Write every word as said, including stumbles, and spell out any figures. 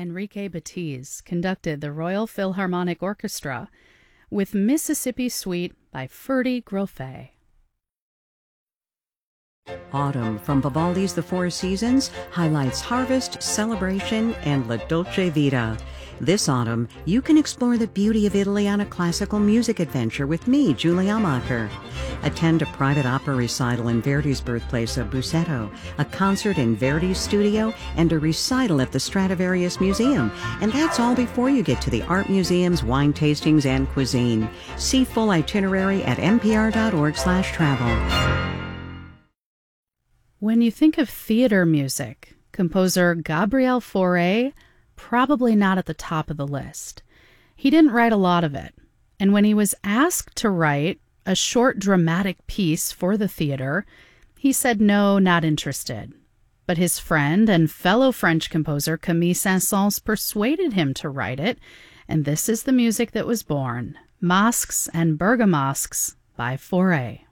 Enrique Batiz conducted the Royal Philharmonic Orchestra with Mississippi Suite by Ferdy Grofé. Autumn from Vivaldi's The Four Seasons highlights harvest, celebration, and La Dolce Vita. This autumn, you can explore the beauty of Italy on a classical music adventure with me, Julie Amacher. Attend a private opera recital in Verdi's birthplace of Busseto, a concert in Verdi's studio, and a recital at the Stradivarius Museum. And that's all before you get to the art museums, wine tastings, and cuisine. See full itinerary at npr.org slash travel. When you think of theater music, composer Gabriel Fauré, probably not at the top of the list. He didn't write a lot of it, and when he was asked to write a short dramatic piece for the theater, he said no, not interested. But his friend and fellow French composer Camille Saint-Saëns persuaded him to write it, and this is the music that was born, Masques and Bergamasques by Fauré.